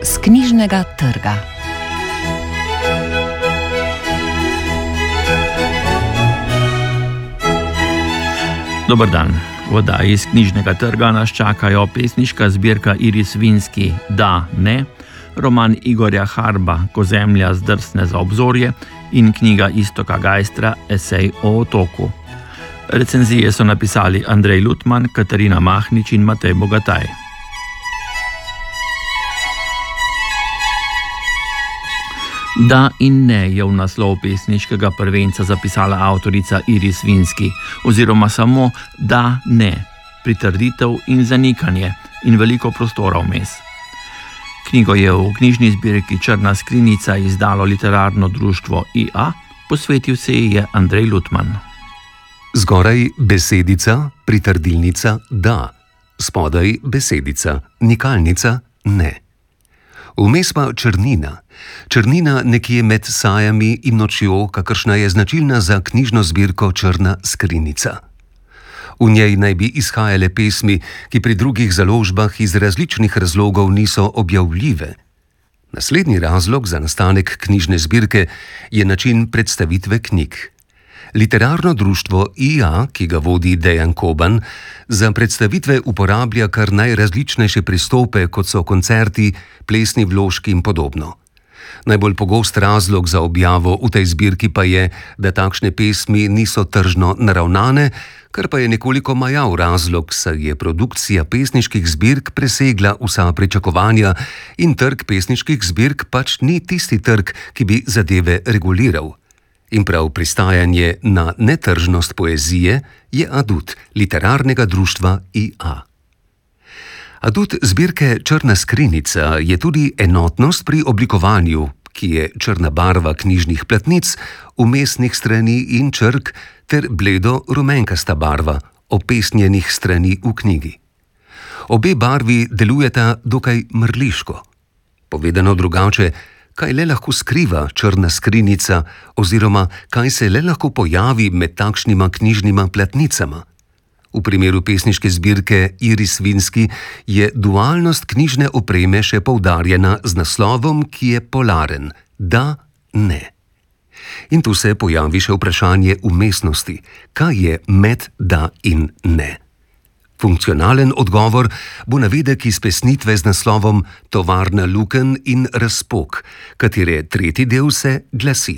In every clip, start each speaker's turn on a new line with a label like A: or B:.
A: s knjižnega trga.
B: Dober dan. V oddaji iz knjižnega trga nas čakajo pesniška zbirka Iris Vinski Da, ne, roman Igorja Harba Ko zemlja zdrsne za obzorje in knjiga Iztoka Geistra Esej o otoku. Recenzije so napisali Andrej Lutman, Katarina Mahnič in Matej Bogataj. Da in ne je v naslov pesniškega prvenca zapisala avtorica Iris Vinski, oziroma samo da, ne, pritrditev in zanikanje in veliko prostora vmes. Knjigo je v knjižni zbirki Črna skrinjica izdalo literarno društvo IA, posvetil se ji je Andrej Lutman.
C: Zgoraj besedica, pritrdilnica da, spodaj besedica, nikalnica ne. Vmes pa črnina. Črnina nekje med sajami in nočjo, kakršna je značilna za knjižno zbirko Črna skrinjica. V njej naj bi izhajale pesmi, ki pri drugih založbah iz različnih razlogov niso objavljive. Naslednji razlog za nastanek knjižne zbirke je način predstavitve knjig. Literarno društvo IA, ki ga vodi Dejan Koban, za predstavitve uporablja kar najrazličnejše pristope, kot so koncerti, plesni vložki in podobno. Najbolj pogost razlog za objavo v tej zbirki pa je, da takšne pesmi niso tržno naravnane, kar pa je nekoliko majav razlog, saj je produkcija pesniških zbirk presegla vsa pričakovanja in trg pesniških zbirk pač ni tisti trg, ki bi zadeve reguliral. In prav pristajanje na netržnost poezije je adut literarnega društva IA. Adut zbirke Črna skrinjica je tudi enotnost pri oblikovanju, ki je črna barva knjižnih platnic, vmesnih strani in črk ter bledo rumenkasta barva opesnjenih strani v knjigi. Obe barvi delujeta dokaj mrliško. Povedano drugače, kaj le lahko skriva črna skrinjica oziroma kaj se le lahko pojavi med takšnima knjižnima platnicama. V primeru pesniške zbirke Iris Vinski je dualnost knjižne opreme še poudarjena z naslovom, ki je polaren – da, ne. In tu se pojavi še vprašanje umestnosti, kaj je med da in ne. Funkcionalen odgovor bo navedek iz pesnitve z naslovom Tovarna lukenj in razpok, katere tretji del se glasi.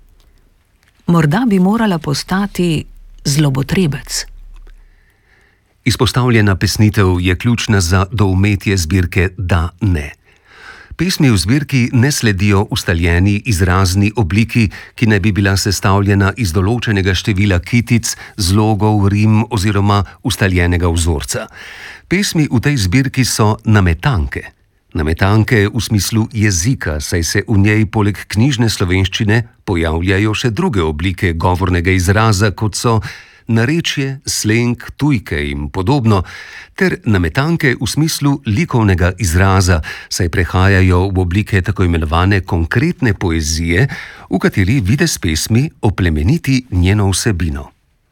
A: Morda bi morala postati zlobotrebec.
C: Izpostavljena pesnitev je ključna za doumetje zbirke Da, ne. Pesmi v zbirki ne sledijo ustaljeni izrazni obliki, ki naj bi bila sestavljena iz določenega števila kitic, zlogov, rim oziroma ustaljenega vzorca. Pesmi v tej zbirki so nametanke. Nametanke v smislu jezika, saj se v njej poleg knjižne slovenščine pojavljajo še druge oblike govornega izraza, kot so narečje, sleng, tujke in podobno, ter nametanke v smislu likovnega izraza, saj prehajajo v oblike tako imenovane konkretne poezije, v kateri videz pesmi oplemeniti njeno vsebino.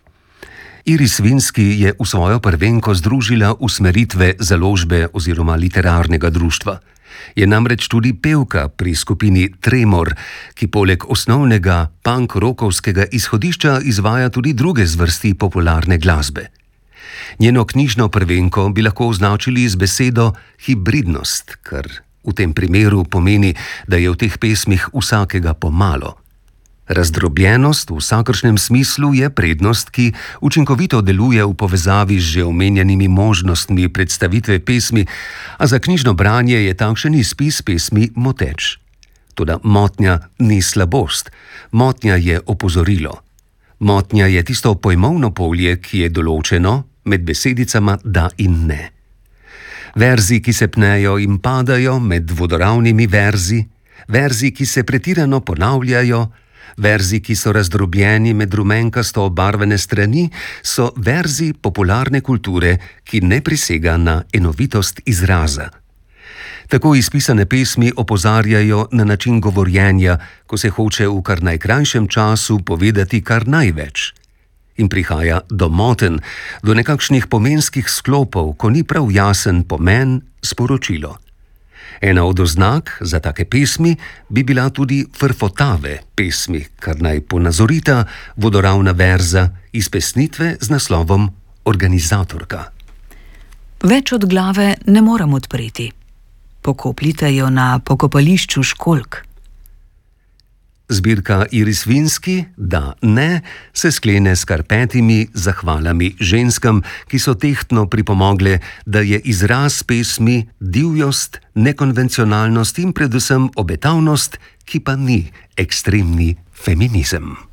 C: Iris Vinski je v svojo prvenko združila usmeritve založbe oziroma literarnega društva. Je namreč tudi pevka pri skupini Tremor, ki poleg osnovnega punk-rokovskega izhodišča izvaja tudi druge zvrsti popularne glasbe. Njeno knjižno prvenko bi lahko označili z besedo hibridnost, kar v tem primeru pomeni, da je v teh pesmih vsakega pomalo. Razdrobljenost v vsakršnem smislu je prednost, ki učinkovito deluje v povezavi z že omenjenimi možnostmi predstavitve pesmi, a za knjižno branje je takšen izpis pesmi moteč. Toda motnja ni slabost, motnja je opozorilo. Motnja je tisto pojmovno polje, ki je določeno med besedicama da in ne. Verzi, ki se pnejo in padajo med vodoravnimi verzi, verzi, ki se pretirano ponavljajo, verzi, ki so razdrobljeni med rumenkasto obarvane strani, so verzi popularne kulture, ki ne prisega na enovitost izraza. Tako izpisane pesmi opozarjajo na način govorjenja, ko se hoče v kar najkrajšem času povedati kar največ. In prihaja do motenj, do nekakšnih pomenskih sklopov, ko ni prav jasen pomen, sporočilo. Ena od oznak za take pesmi bi bila tudi frfotave pesmi, kar naj ponazorita vodoravna verza iz pesnitve z naslovom Organizatorka.
A: Več od glave ne morem odpreti. Pokopljite jo na pokopališču Školjk.
C: Zbirka Iris Vinski, Da ne, se sklene s kar 5 zahvalami ženskam, ki so tehtno pripomogle, da je izraz pesmi divjost, nekonvencionalnost in predvsem obetavnost, ki pa ni ekstremni feminizem.